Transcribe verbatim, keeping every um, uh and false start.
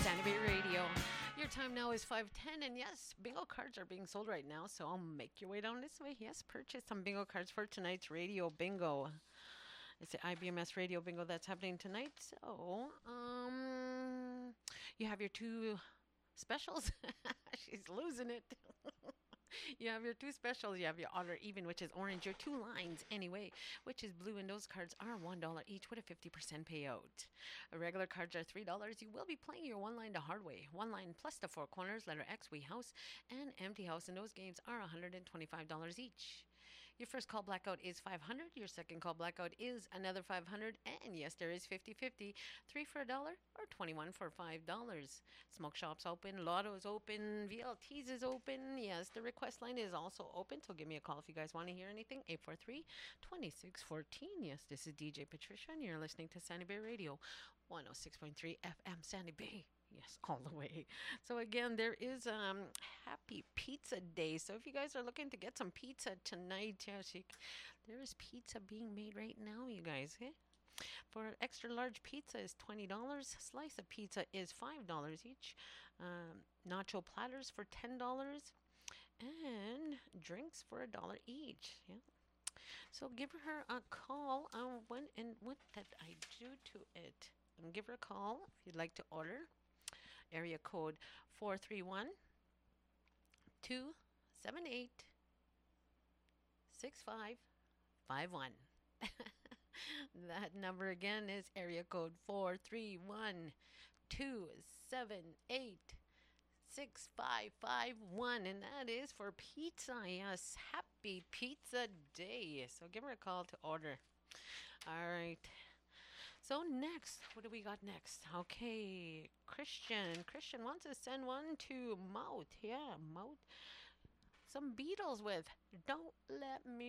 Sandy Bay Radio. Your time now is five ten, and yes, bingo cards are being sold right now, so I'll make your way down this way. Yes, purchase some bingo cards for tonight's radio bingo. It's the I B M S radio bingo that's happening tonight. So, um, you have your two specials. She's losing it. You have your two specials. You have your odd or even, which is orange. Your two lines, anyway, which is blue. And those cards are one dollar each with a fifty percent payout. Regular cards are three dollars. You will be playing your one line the hard way. One line plus the four corners, letter X, we house, and empty house. And those games are one hundred twenty-five dollars each. Your first call blackout is five hundred dollars. Your second call blackout is another five hundred dollars. And yes, there is fifty fifty. Three for a dollar or twenty-one for five dollars. Smoke shop's open. Lotto's open. V L T's is open. Yes, the request line is also open. So give me a call if you guys want to hear anything. eight four three, two six one four. Yes, this is D J Patricia, and you're listening to Sandy Bay Radio, one oh six point three F M Sandy Bay. Yes, all the way. So again, there is um Happy Pizza Day. So if you guys are looking to get some pizza tonight, yes, you, there is pizza being made right now, you guys. Okay? For an extra large pizza is twenty dollars. Slice of pizza is five dollars each. Um, nacho platters for ten dollars. And drinks for a dollar each. Yeah. So give her a call on when and what did I do to it. And give her a call if you'd like to order. Area code four three one, two seven eight, six five five one. That number again is area code four three one, two seven eight, six five five one, and that is for pizza. Yes, Happy Pizza Day. So give her a call to order. All right. So next, what do we got next? Okay, Christian. Christian wants to send one to Mout. Yeah, Mout. Some Beatles with Don't Let Me